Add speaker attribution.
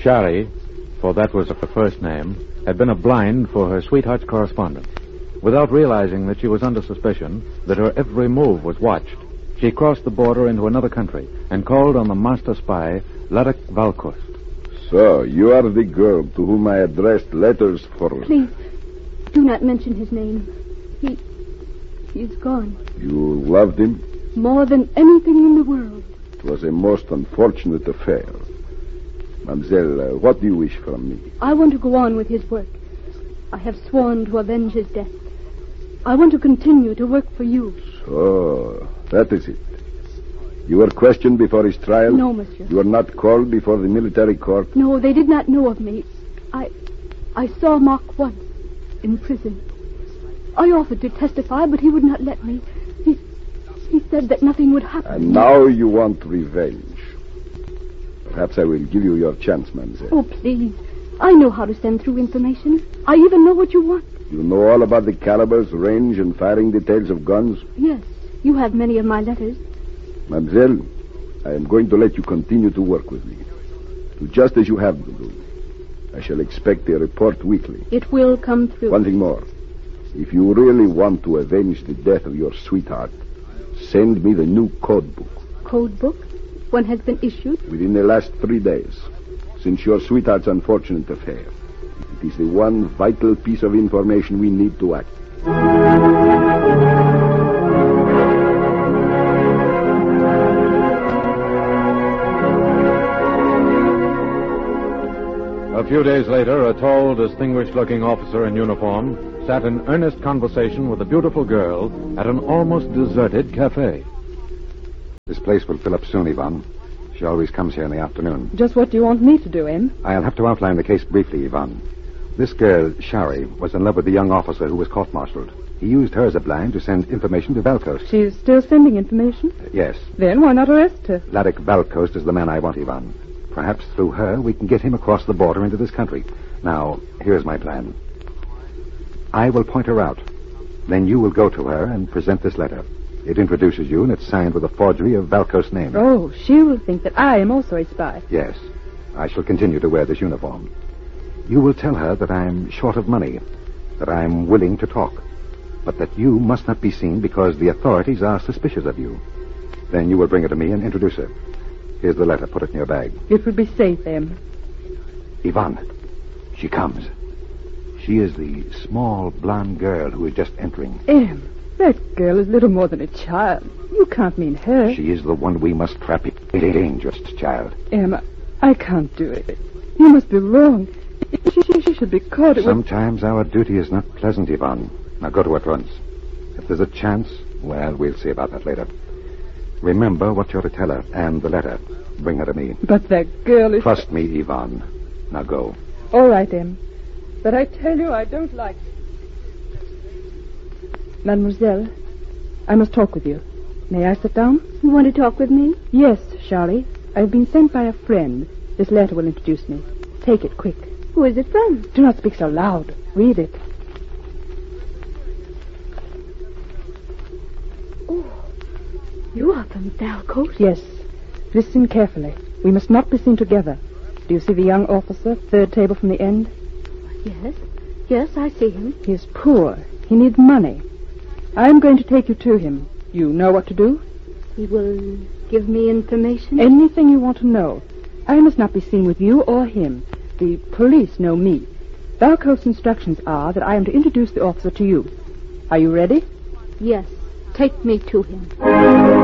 Speaker 1: Shari, for that was her first name, had been a blind for her sweetheart's correspondent. Without realizing that she was under suspicion, that her every move was watched, she crossed the border into another country and called on the master spy, Ladek Valkost.
Speaker 2: So, you are the girl to whom I addressed letters for...
Speaker 3: Please, do not mention his name. He's gone.
Speaker 2: You loved him?
Speaker 3: More than anything in the world.
Speaker 2: It was a most unfortunate affair. Mademoiselle, what do you wish from me?
Speaker 3: I want to go on with his work. I have sworn to avenge his death. I want to continue to work for you.
Speaker 2: So, that is it. You were questioned before his trial?
Speaker 3: No, monsieur.
Speaker 2: You were not called before the military court?
Speaker 3: No, they did not know of me. I saw Mark once in prison. I offered to testify, but he would not let me. He said that nothing would happen.
Speaker 2: And now you want revenge. Perhaps I will give you your chance, mademoiselle.
Speaker 3: Oh, please. I know how to send through information. I even know what you want.
Speaker 2: You know all about the calibers, range, and firing details of guns?
Speaker 3: Yes. You have many of my letters.
Speaker 2: Mademoiselle, I am going to let you continue to work with me. Do just as you have to do. I shall expect a report weekly.
Speaker 3: It will come through.
Speaker 2: One thing more. If you really want to avenge the death of your sweetheart, send me the new code book.
Speaker 3: Code book? One has been issued?
Speaker 2: Within the last 3 days, since your sweetheart's unfortunate affair. It is the one vital piece of information we need to act.
Speaker 1: A few days later, a tall, distinguished-looking officer in uniform sat in earnest conversation with a beautiful girl at an almost deserted cafe.
Speaker 4: This place will fill up soon, Yvonne. She always comes here in the afternoon.
Speaker 5: Just what do you want me to do, Em?
Speaker 4: I'll have to outline the case briefly, Yvonne. This girl, Shari, was in love with the young officer who was court-martialed. He used her as a blind to send information to Valkost.
Speaker 5: She's still sending information?
Speaker 4: Yes.
Speaker 5: Then why not arrest her?
Speaker 4: Ladek Valkost is the man I want, Yvonne. Perhaps through her we can get him across the border into this country. Now, here's my plan. I will point her out. Then you will go to her and present this letter. It introduces you, and it's signed with a forgery of Valkost's name.
Speaker 5: Oh, she will think that I am also a spy.
Speaker 4: Yes. I shall continue to wear this uniform. You will tell her that I'm short of money, that I'm willing to talk, but that you must not be seen because the authorities are suspicious of you. Then you will bring her to me and introduce her. Here's the letter. Put it in your bag.
Speaker 5: It would be safe, Em.
Speaker 4: Yvonne, she comes. She is the small, blonde girl who is just entering.
Speaker 5: Em, that girl is little more than a child. You can't mean her.
Speaker 4: She is the one we must trap. A dangerous child.
Speaker 5: Em, I can't do it. You must be wrong. She should be caught.
Speaker 4: Sometimes our duty is not pleasant, Yvonne. Now go to her at once. If there's a chance, well, we'll see about that later. Remember what you're to tell her, and the letter. Bring her to me.
Speaker 5: But that girl is...
Speaker 4: Trust me, Yvonne. Now go.
Speaker 5: All right, Em. But I tell you, I don't like it. Mademoiselle, I must talk with you. May I sit down?
Speaker 3: You want to talk with me?
Speaker 5: Yes, Charlie. I've been sent by a friend. This letter will introduce me. Take it, quick.
Speaker 3: Who is it from?
Speaker 5: Do not speak so loud. Read it.
Speaker 3: Oh, you are from Valkost?
Speaker 5: Yes. Listen carefully. We must not be seen together. Do you see the young officer, third table from the end?
Speaker 3: Yes. Yes, I see him.
Speaker 5: He is poor. He needs money. I am going to take you to him. You know what to do?
Speaker 3: He will give me information?
Speaker 5: Anything you want to know. I must not be seen with you or him. The police know me. Valkost's instructions are that I am to introduce the officer to you. Are you ready?
Speaker 3: Yes. Take me to him.